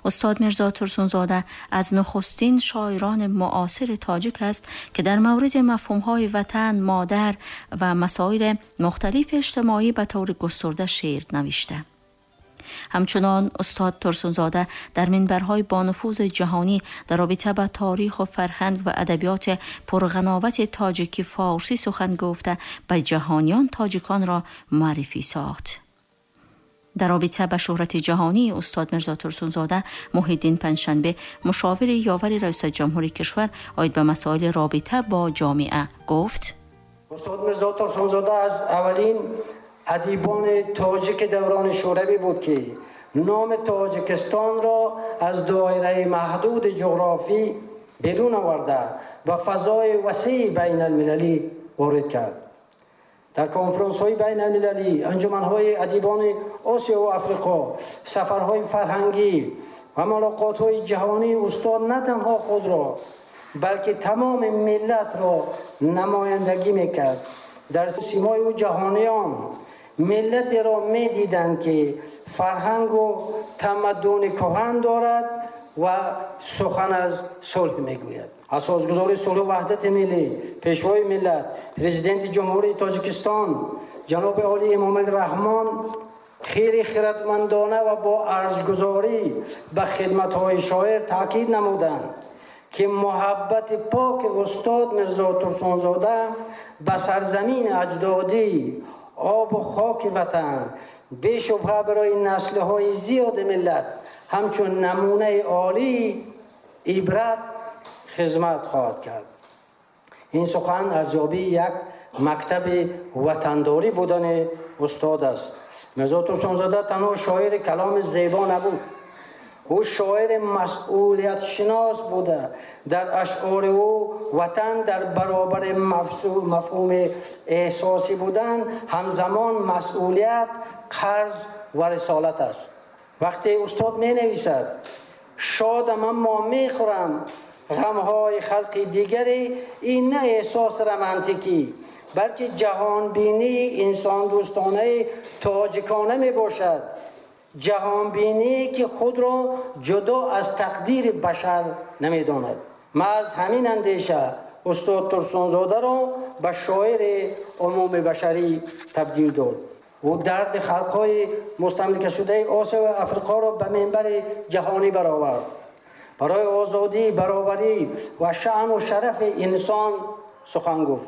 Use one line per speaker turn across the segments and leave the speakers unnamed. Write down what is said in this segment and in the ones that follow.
استاد میرزا ترسونزاده از نخستین شاعران معاصر تاجیک است که در مورد مفهوم‌های وطن، مادر و مسائل مختلف اجتماعی به طور گسترده شعر نوشته. همچنان استاد ترسونزاده در منبرهای بانفوذ جهانی در رابطه با تاریخ و فرهنگ و ادبیات پرغناوت تاجیکی فارسی سخن گفته به جهانیان تاجیکان را معرفی ساخت. در رابطه با شهرت جهانی استاد میرزا ترسونزاده محیدین پنجشنبه مشاور یاور رئیس جمهور کشور آید به مسائل رابطه با جامعه گفت:
استاد میرزا ترسونزاده از اولین ادیبان تاجیک دوران شوروی بود که نام تاجیکستان را از دایره محدود جغرافی بیرون آورده و فضای وسیع بین المللی وارد کرد. در کنفرانس های بین المللی، انجمن های ادیبان آسیا و افریقا، سفرهای فرهنگی و ملاقات های جهانی استاد نه تنها خود را بلکه تمام ملت را نمایندگی میکرد. در سیمای او جهانیان ملت را می دیدند که فرهنگ و تمدن کهن دارد و سخن از صلح می گوید. اساسگزار صلح و وحدت ملی، پیشوای ملت، پرزیدنت جمهوری تاجیکستان جناب عالی امام الرحمن خیلی خردمندانه و با ارزش‌گذاری به خدمت‌های شاعر تاکید نمودند که محبت پاک استاد میرزا ترسونزاده به سرزمین اجدادی، آب و خاک وطن بی‌شبهه برای نسل‌های زیاد ملت همچون نمونه عالی عبرت خدمت خواهد کرد. این سخن ارزیابی یک مکتب وطنداری بودن استاد است. میرزا ترسونزاده تنها شاعر کلام زیبا نبود، او شاعر مسئولیت شناس بوده. در اشعار او وطن در برابر مفهوم احساسی بودن همزمان مسئولیت، قرض و رسالت است. وقتی استاد می نویسد شادم اما می خورم غمهای خلق دیگری، این نه احساس رمانتیکی بلکه جهان بینی انسان دوستانه تاجیکانه می باشد. جهان بینی که خود را جدا از تقدیر بشر نمی داند. من از همین اندیشه استاد ترسونزاده را به شاعر عموم بشری تبدیل داد. او درد خلقهای مستملکه شده آسیا و افریقا را به منبر جهانی برآورد. برای آزادی، برابری و شأن و شرف انسان سخن گفت.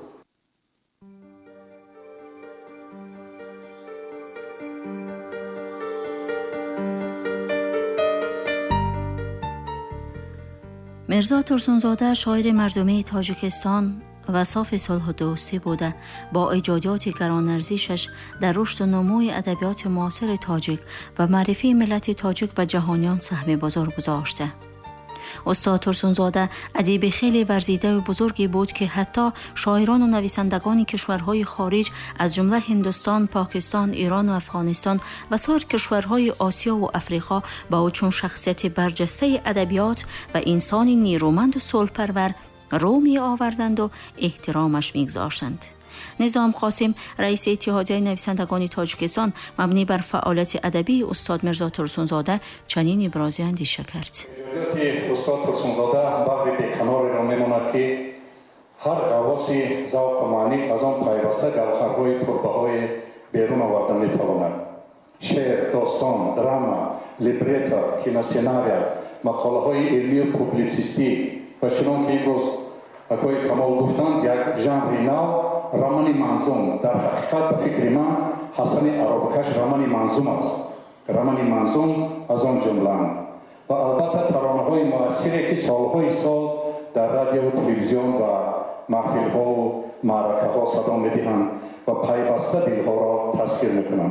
میرزا ترسونزاده شاعر مردمی تاجیکستان و صاف صلح و دوستی بوده. با ایجادات گران‌ارزشش در رشد و نموی ادبیات معاصر تاجیک و معرفی ملت تاجیک به جهانیان سهم بزرگ گذاشته. استاد ترسونزاده ادیب خیلی ورزیده و بزرگی بود که حتی شاعران و نویسندگان کشورهای خارج از جمله هندوستان، پاکستان، ایران و افغانستان و سایر کشورهای آسیا و افریقا با او چون شخصیت برجسته ادبیات و انسانی نیرومند و صلح‌پرور رو می آوردند و احترامش می گذاشتند. نظام قاسم رئیس اتحادیه نویسندگان تاجیکستان مبنی بر فعالیت ادبی استاد میرزا ترسونزاده چنین ابراز اندیشه کرد.
استاد ترسونزاده بحری بیکنار را میماند که هر غواصی ذوق و معنی از آن پیوسته گوهرهای پربهای بیرون آورده میتواند. شعر، داستان، دراما، لیبرتا، کینوسیناریا، مقاله های علمی و پوبلیسیستی و چنان که امروز اکوی کمال گفتند یک ژانر نو رمان منظوم. در حقیقت به فکر من حسن عربکش رمان منظوم است. رمان منظوم از آن جمله و البته ترانه‌های مؤثری که سالهای سال در رادیو و تلویزیون و محفل‌ها و معرکه‌ها صدا می‌دهند و پیوسته دل‌ها را تسخیر می‌کنند.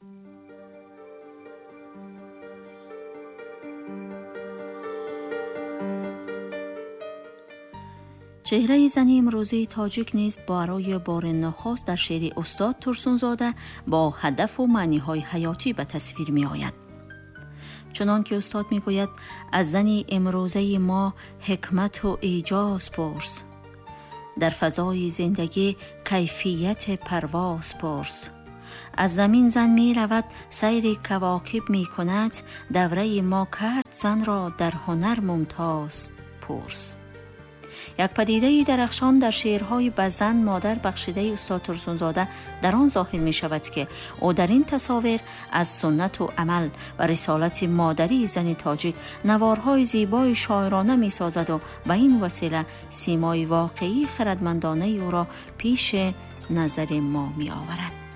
چهره زنی امروزی تاجیک نیز برای بار نخست در شعر استاد ترسونزاده با هدف و معنی‌های حیاتی به تصویر می‌آید. چنان که استاد میگوید از زنی امروزه ما حکمت و ایجاز پرس، در فضای زندگی کیفیت پرواز پرس، از زمین زن می رود سیر کواکب می کند، دوره ما کرد زن را در هنر ممتاز پرس. یک پدیده درخشان در شعرهای به زن مادر بخشیده استاد ترسونزاده در آن ظاهر می شود که او در این تصاویر از سنت و عمل و رسالت مادری زن تاجیک نوارهای زیبای شاعرانه می سازد و به این وسیله سیمای واقعی خردمندانه او را پیش نظر ما می آورد.